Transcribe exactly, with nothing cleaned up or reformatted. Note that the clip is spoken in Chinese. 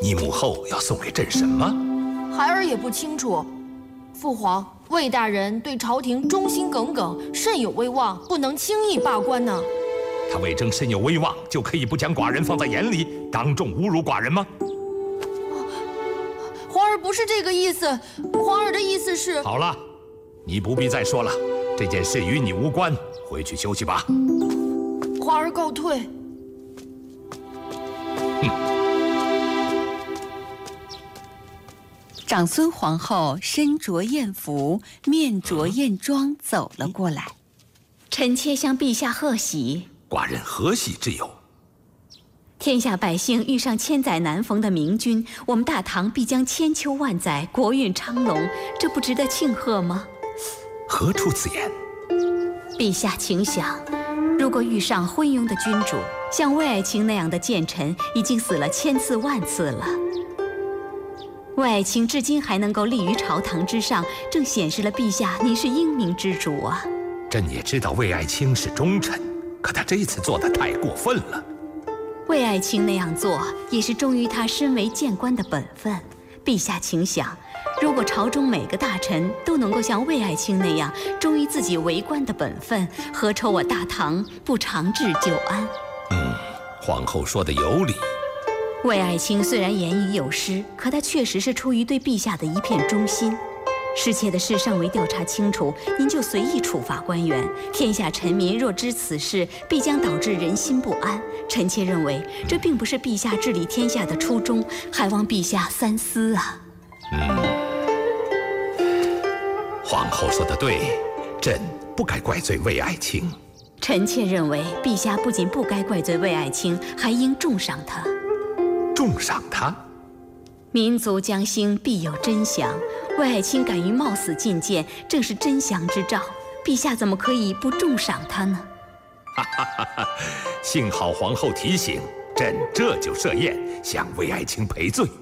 你母后要送给朕什么？ 孩儿也不清楚。父皇，魏大人对朝廷忠心耿耿，甚有威望，不能轻易罢官呢。 他魏征身有威望，就可以不将寡人放在眼里，当众侮辱寡人吗？ 皇儿不是这个意思，皇儿的意思是…… 好了，你不必再说了，这件事与你无关，回去休息吧。 皇儿告退。 长孙皇后身着艳服，面着艳妆走了过来。 臣妾向陛下贺喜。 寡人何喜之有？ 天下百姓遇上千载难逢的明君，我们大唐必将千秋万载，国运昌隆，这不值得庆贺吗？ 何出此言？ 陛下请想，如果遇上昏庸的君主，像魏爱卿那样的谏臣，已经死了千次万次了。魏爱卿至今还能够立于朝堂之上，正显示了陛下您是英明之主啊。 朕也知道魏爱卿是忠臣，可他这次做得太过分了。 魏爱卿那样做，也是忠于他身为谏官的本分。陛下请想，如果朝中每个大臣都能够像魏爱卿那样忠于自己为官的本分，何愁我大唐不长治久安？ 嗯，皇后说的有理。 魏爱卿虽然言语有失，可他确实是出于对陛下的一片忠心。失窃的事尚未调查清楚，您就随意处罚官员，天下臣民若知此事，必将导致人心不安。臣妾认为，这并不是陛下治理天下的初衷，还望陛下三思啊。 嗯，皇后说的对，朕不该怪罪魏爱卿。 臣妾认为，陛下不仅不该怪罪魏爱卿，还应重赏他。 重赏他？ 民族将兴，必有真祥。魏爱卿敢于冒死进谏，正是真祥之兆。陛下怎么可以不重赏他呢？ 哈哈哈哈！幸好皇后提醒，朕这就设宴向魏爱卿赔罪。